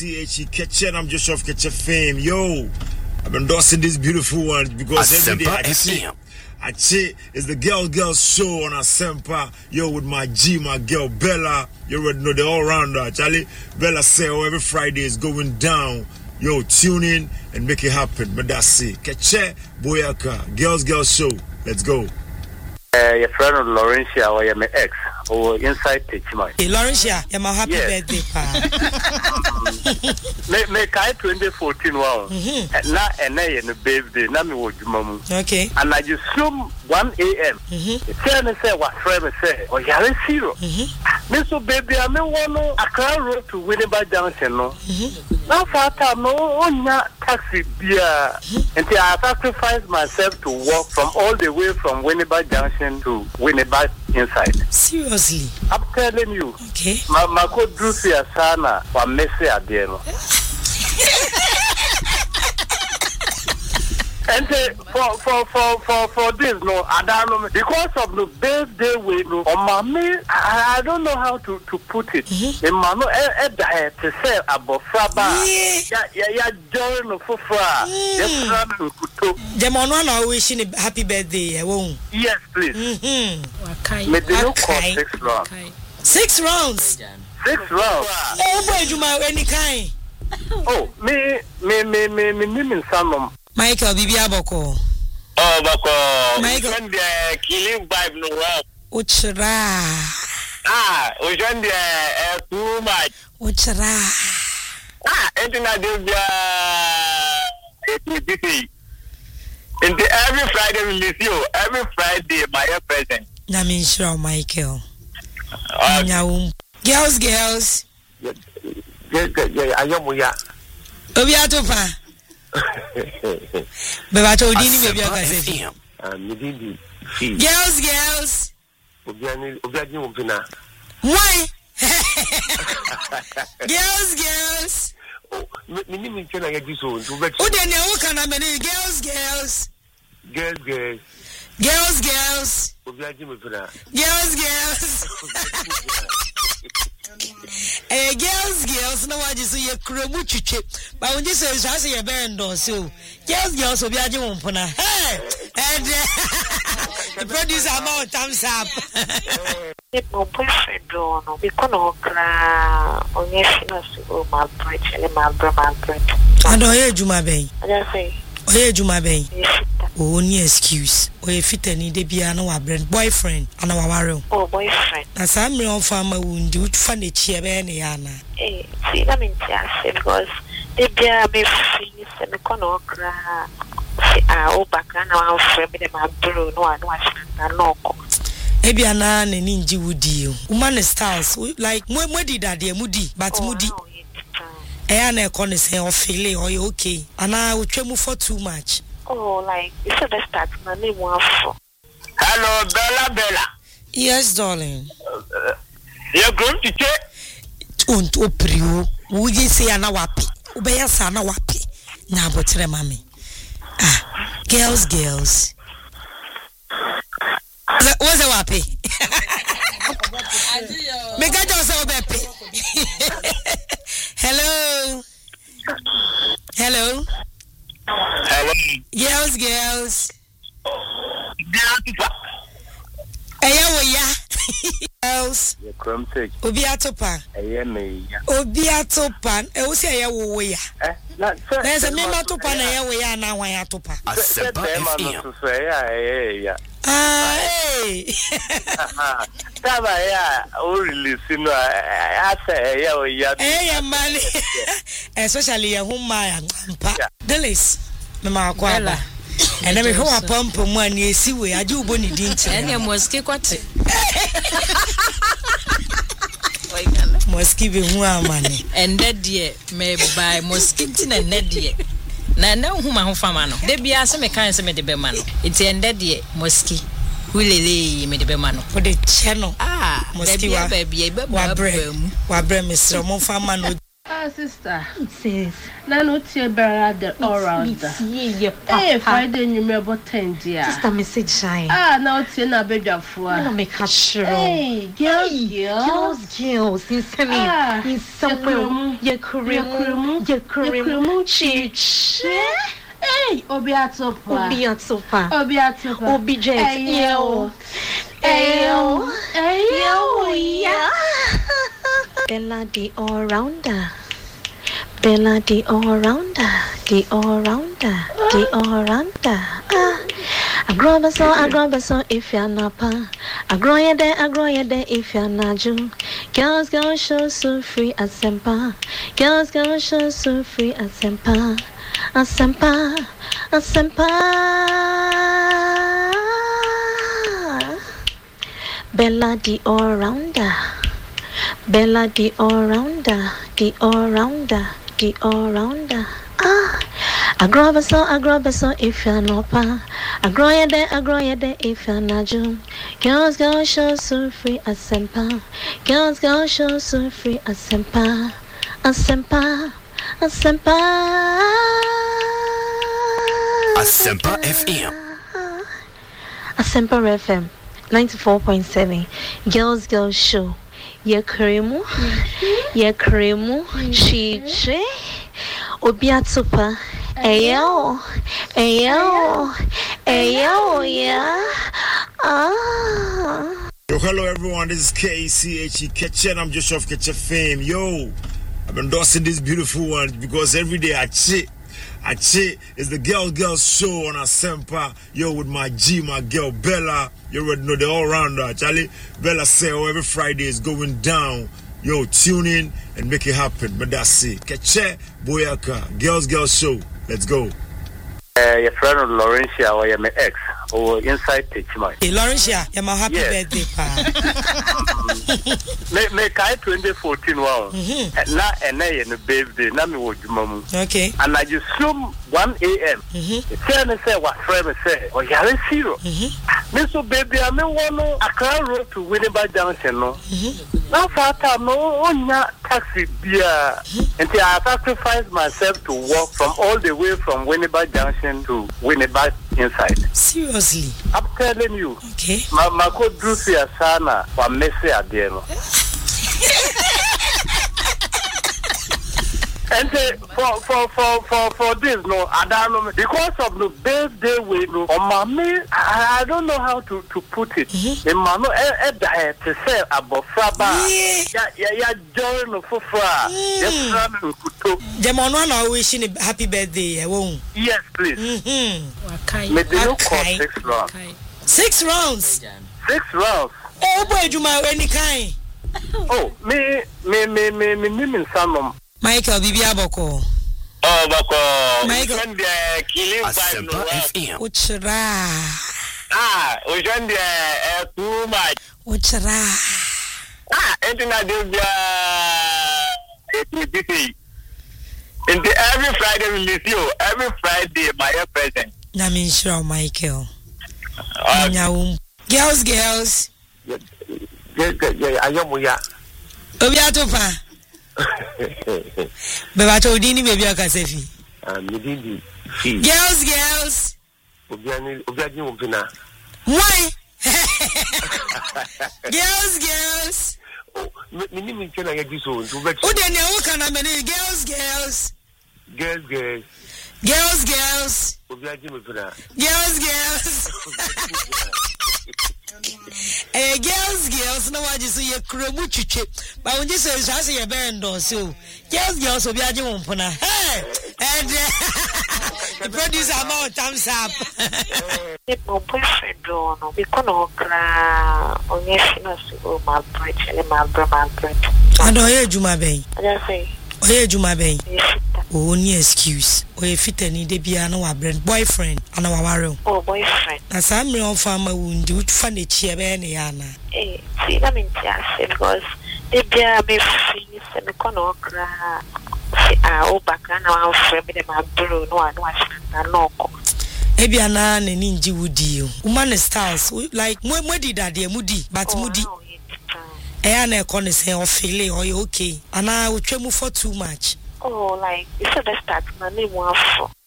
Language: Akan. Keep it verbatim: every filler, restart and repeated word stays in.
C H E Kitchen. I'm Joshua of Kitchen fame. Yo, I've been endorsing these beautiful ones because every day I see, I see it's the Girl Girl Show on Asempa. Yo, with my G, my girl Bella. You already know the all-rounder. Charlie, Bella say, oh, every Friday is going down. Yo, tune in and make it happen. But that's it. Keche Boyaka, Girls Girl Show. Let's go. Uh, your friend Laurentia or your ex or inside Techima. Hey, Laurentia, you're my happy yes. birthday, pa. Me me kai twenty fourteen wow. Na ene ye no birthday na me wo dwuma mu. Okay. And I just zoom one A M. Mhm. Tell me say what friend me say, "Oh, yare zero." Mhm. Me so baby, I me want Accra Road to Winneba Junction no. Mhm. Now for time no onya taxi bia. Until I sacrifice myself to walk from all the way from Winneba Junction to Winneba inside. Seriously? I'm telling you. Okay. Ma ma ko drusi asana wa messe ade no. And uh, for for for for for this no, I don't know because of the birthday way no. On my me, I, I don't know how to to put it. In my no, eh eh to say about fraba. Yeah yeah yeah, join no fufra. Yes, fraba kuto. The man wanna wishing a happy birthday. I won't. Yes, please. Mhm. Me do not call six rounds. Six rounds. Six rounds. Oh boy, you my any kind. Oh, me me me me me me me some. Michael Bibi Aboko. Oh, Boko. Michael. When the killing vibe no work. Uchra. Ah, when the uh, too much. Uchra. Ah, and then I do the. And every Friday we miss you. Every Friday, my present. Na me sure, Michael. Uh, girls, girls. Yeah, yeah, I am ya. Obiatopa. Beba to dini me bia ka se. Ah, me dini. Girls, girls. Obiani, obiani mo pina. Why? Girls, girls. Oh, me ni me tena ya jiso ntu be. O de ne wo kana me ni girls, girls. Girls, girls. Girls, girls. Obiani mo pina. Girls, girls. Eh, girls, girls, no one is a crumble chip. But when you say, I say a band or so. Girls, girls, will be a young puna. Hey, and the producer amount thumbs up. People boyfriend don't know because no cry on your shins my bread and my bread. I don't hear you, my baby. I just say, oh, hear you, my baby. Oh, any excuse. Oh, if it any de be no brand boyfriend and our warrow. Oh, boyfriend. As I'm real farmer wound you funny cheer any Anna. Eh, see, I mean, because they be a bit free and the corner cry. Ah, oh, back now I'm afraid my brew. No, I know no. Ebi ana na ninji wudi o. Woman styles like mo mo di that dey mudi but mudi. Eh ana e kon say o feel or you okay. Ana we twemu for too much. Oh, like it's a best start my name one for. Hello, Bella Bella. Yes, darling. Uh, you're going to take Don't oprio. We say ana wapi. Ubeya sa na wapi. Na botre mami. Ah, girls girls. What's a wapi? Make a just so baby. Hello. Hello. Hello. Girls, girls. Girls. Eya we ya. Girls. You come take. Obi atopa. Eya me ya. Obi atopa. E wo se eya wo we ya. Eh, na se. Na se me matopa na eya we ya na wan atopa. Asempa F M. Ya eh ya. Ah, hey. Taba ya o release no asa ya o ya. Eh ya man. Especially ya huma ya mpa. Delis. Me ma kwa ba. And then we ho apompo mu ani esi we age ubo ni di nche. Ene moski kwate. Moski be hu amane. Ende de me buy moski ti na ne de. Na na hu ma ho fama no. De bia se me kan se me de be ma no. Iti ende de moski. Hulele me de be ma no. For the channel. Ah, moski wa bia bia be wa bre. Wa bre me sro mo fama no. Ah, sister. Sis. Nano tia better the all round. Hey, Friday you remember ten dear. Sister message shine. Ah, now tia na bedja for. I don't make her sure. Hey, girls, girls, girls. In semi, in somewhere. Ye kurimu, ye kurimu, chiche. Hey, Obiatopa. Obiatopa. Obiatopa. Obj. Ayo. Ayo. Ayo. Yeah. Bella the all-rounder. Bella the all-rounder. The all-rounder. The all-rounder. Ah. I grow up so, I grow up so if you're not pa. I grow you there, I grow you there if you're not Jew. Girls, girls, show so free as sempa. Girls, girls, show so free as sempa. As sempa. As sempa. Bella the all-rounder. Bella the all-rounder, the all-rounder, the all-rounder. Ah, I grow up so, I grow up so if you're not pa. I grow you there, I grow you there if you're not Jew. Girls, girls, show so free as sempa. Girls, girls, show so free as sempa. As sempa, as sempa. Asempa F M. Asempa F M, ninety-four point seven. Girls, girls show. Ye kremu, ye kremu, chiche, Obiatopa, ayo, ayo, ayo, yeah, ah. Yo, hello everyone, this is K C H E Ketchen. I'm just off Ketchen Fame. Yo, I've been endorsing this beautiful one because every day I cheat. I cheat is the Girl Girl Show on Asempa. Yo, with my G, my girl Bella. You already know the all-rounder. Charlie, Bella say, oh, every Friday is going down. Yo, tune in and make it happen. But that's it. Keche, Boyaka, Girls Girl Show. Let's go. Uh, your friend Laurentia or your ex or inside Tichma. Hey, Laurentia, you're my happy yes. birthday, pa. Me me kai twenty fourteen wow. Na ene ye no birthday na me wo dwuma mu. Okay. And I just zoom one a m. Mhm. Tell me say what friend me say, oh yare zero. Mhm. Me so baby I me want Accra Road to Winneba Junction no. Mhm. Now fata no onya taxi bia. Until I sacrifice myself to walk from all the way from Winneba Junction to Winneba inside. Seriously? I'm telling you. Okay. Ma ma ko drusia sana wa messe ade no. And uh, for for for for for this no, I don't know because of the birthday way no. On my me, I, I don't know how to to put it. In my no, eh eh to say about fraba. Yeah yeah yeah, joy no fufra. Yes, run no kuto. The man wanna wishing a happy birthday. I won't. Yes, please. Mhm. Okay. Me do you call six rounds? Six rounds. Six rounds. Oh boy, do my any kind. Oh, me me me me me me me some. Michael Bibi Aboko. Oh, Bako. Michael. Asempa F M. Uchra. Ah, ujande eh too much. Uchra. Ah, entina debia it be. And every Friday we miss you. Every Friday my present. Na me sure Michael. Nyawum. Girls girls. Yeah, yeah, ayamuya. Obiatopa. Beba chodini baby akasefi. Ah, midindi. Girls, girls. Obiani, obiani umpina. Why? Girls, girls. Oh, mini mi chena ya diso ntu bet. Udene wo kana meni girls, girls. Girls, girls. Girls, girls. Obiani umpina. Girls, girls. Eh, girls, girls, no one is a cremu chiche. But when you say, I say a band or so. Girls, girls, will be a jumpana. Hey, and the producer amount thumbs up. My boyfriend, no, because no cry on yes, no, my bread, and my bread, my bread. I don't hear Juma Bay. I just say, oh, yeah, Juma Bay. Only excuse. Or if it any de piano or brand boyfriend, and our warrow. Oh, boyfriend. As I'm real farmer wound, you find it cheer, Anna. Eh, see, I'm in Tias because they bear me free, and the corner cry. Oh, back and our friend, my brew, no one watch and no. Ebiana and Ninji would you. Woman styles like Moody Daddy, Moody, but Moody. ɛyɛ na ɛkɔ ne sɛ ɔfele ɔyɛ okay ana wotwa mu for too much. Oh, like it's a start my name one for